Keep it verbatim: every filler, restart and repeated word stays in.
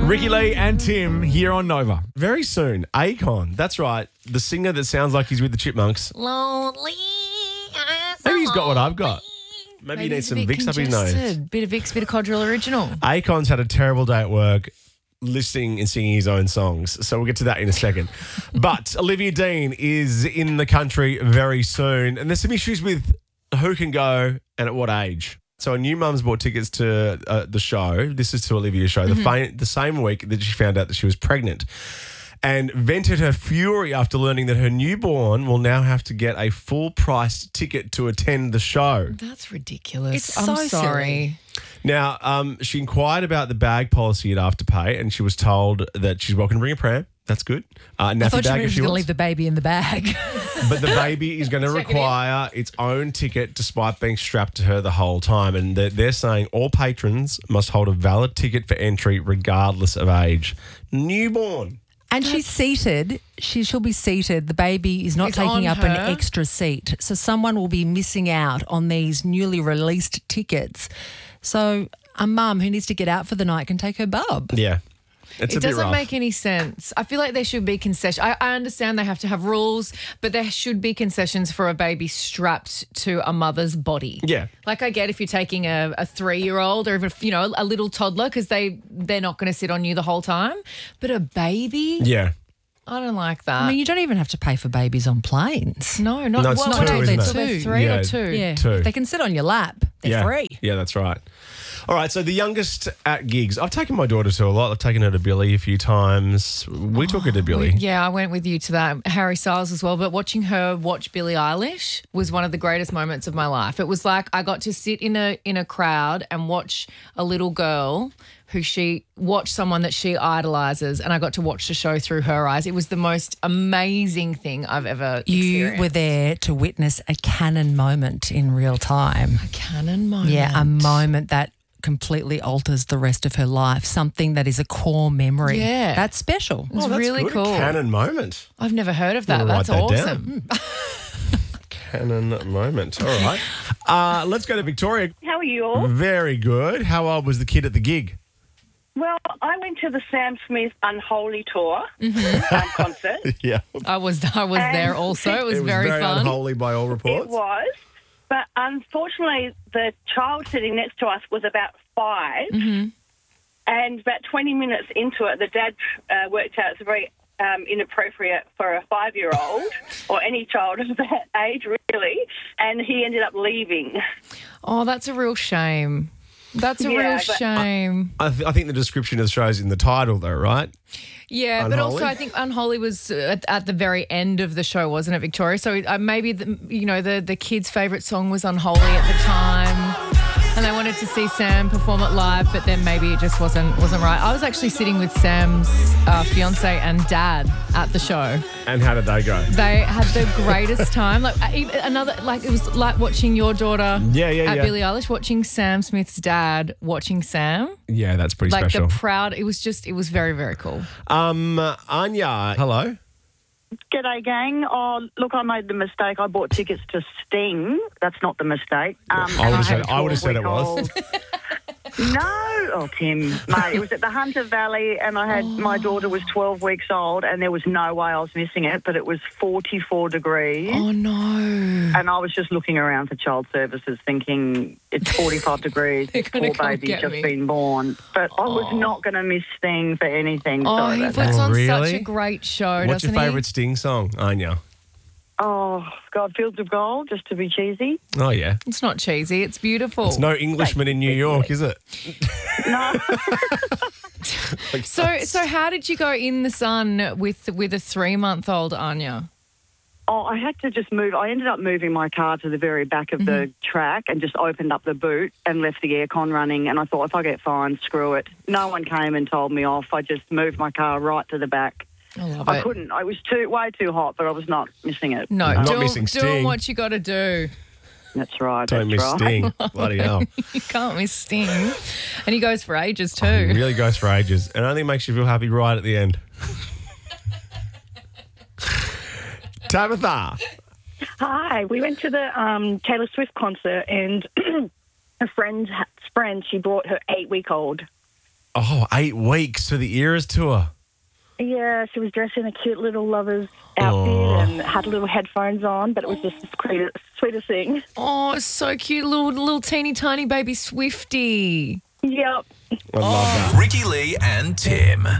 Ricky Lee and Tim here on Nova. Very soon, Akon. That's right. The singer that sounds like he's with the Chipmunks. Lonely. Maybe he's got what I've got. Maybe, he needs some Vicks up his nose. Bit of Vicks, bit of Codrill Original. Akon's had a terrible day at work listening and singing his own songs. So we'll get to that in a second. But Olivia Dean is in the country very soon. And there's some issues with who can go and at what age. So a new mum's bought tickets to uh, the show. This is to Olivia's show. Mm-hmm. The, fa- the same week that she found out that she was pregnant. And vented her fury after learning that her newborn will now have to get a full-priced ticket to attend the show. That's ridiculous. It's I'm so sorry. silly. Now, um, she inquired about the bag policy at Afterpay, and she was told that she's welcome to bring a pram. That's good. Uh, nappy I thought bag she if was she going to wants. leave the baby in the bag. But the baby is going to require its own ticket despite being strapped to her the whole time. And they're, they're saying all patrons must hold a valid ticket for entry regardless of age. Newborn. And she's seated. She, she'll be seated. The baby is not It's taking on up an her. extra seat. So someone will be missing out on these newly released tickets. So a mum who needs to get out for the night can take her bub. Yeah. It's It a bit doesn't rough. make any sense. I feel like there should be concessions. I, I understand they have to have rules, but there should be concessions for a baby strapped to a mother's body. Yeah. Like I get if you're taking a, a three-year-old or even, you know, a little toddler because they, they're not going to sit on you the whole time. But a baby? Yeah. I don't like that. I mean, you don't even have to pay for babies on planes. no, not No, it's what, two, what age? isn't it? So they're Two. three Yeah. or two? Yeah. Two. If they can sit on your lap. They're yeah. free. Yeah, that's right. All right, so the youngest at gigs. I've taken my daughter to a lot. I've taken her to Billy a few times. We took her to Billy. Yeah, I went with you to that. Harry Styles as well. But watching her watch Billie Eilish was one of the greatest moments of my life. It was like I got to sit in a in a crowd and watch a little girl who she watch someone that she idolizes, and I got to watch the show through her eyes. It was the most amazing thing I've ever You experienced. were there to witness a canon moment in real time. A canon moment. Yeah, a moment that completely alters the rest of her life, something that is a core memory. Yeah. That's special. It's Oh, that's really good. cool. A canon moment. I've never heard of that. I'll write That's that awesome. down. Canon moment. All right. Uh, let's go to Victoria. How are you all? Very good. How old was the kid at the gig? Well, I went to the Sam Smith Unholy Tour um, concert. Yeah. I was I was And there also. It was, it was very, fun. unholy by all reports. It was. But unfortunately, the child sitting next to us was about five. Mm-hmm. And about twenty minutes into it, the dad uh, worked out it's very um, inappropriate for a five-year-old or any child of that age, really. And he ended up leaving. Oh, that's a real shame. That's a Yeah, real but- shame. I, th- I think the description of the show is in the title, though, right? Yeah, but Unholy? also I think Unholy was uh, at, at the very end of the show, wasn't it, Victoria? So uh, maybe the, you know the the kids' favourite song was Unholy at the time, and they wanted to see Sam perform it live, but then maybe it just wasn't wasn't right. I was actually sitting with Sam's uh, fiance and dad at the show. And how did they go? They had the greatest time. Like uh, even another, like it was like watching your daughter Yeah, yeah, at yeah. Billie Eilish, watching Sam Smith's dad watching Sam. Yeah, that's pretty Like special. the proud. It was just. It was very very cool. um, Anya, hello. G'day, gang. Oh, look, I made the mistake. I bought tickets to Sting. That's not the mistake. Um, I and would have had said, a I would have said it was. twelve-week-old. No. Oh, Tim, mate, it was at the Hunter Valley, and I had my daughter was twelve weeks old, and there was no way I was missing it, but it was forty-four degrees. Oh no. And I was just looking around for child services thinking it's forty-five degrees, They're this gonna poor come baby's get just me. been born. But I was not going to miss Sting for anything. Oh, Sorry he about puts that. Oh, on really? such a great show, What's your doesn't favourite Sting song, Anya? Oh, God, Fields of Gold, just to be cheesy. Oh, yeah. he? It's not cheesy. It's beautiful. It's no Englishman in New York, is it? No. So, so how did you go in the sun with with a three month old Anya? Oh, I had to just move. I ended up moving my car to the very back of the track and just opened up the boot and left the aircon running. And I thought, if I get fined, screw it. No one came and told me off. I just moved my car right to the back. I love I it. couldn't. I was too way too hot, but I was not missing it. No, Not doing, missing doing Sting. what you got to do. That's right. Don't miss that's right. Sting. Bloody hell. You can't miss Sting, and he goes for ages too. It really goes for ages. And only makes you feel happy right at the end. Tabitha. Hi, we went to the um, Taylor Swift concert, and a friend's friend, she brought her eight-week-old. Oh, eight weeks for the Eras tour. Yeah, she was dressed in a cute little lover's outfit Oh. and had little headphones on, but it was just the sweetest, sweetest thing. Oh, it's so cute. Little, little teeny tiny baby Swifty. Yep. I love that. Ricky Lee and Tim.